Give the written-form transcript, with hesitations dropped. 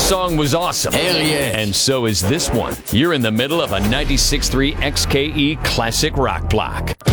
song was awesome. Hell yeah. And so is this one. You're in the middle of a 96.3 XKE classic rock block.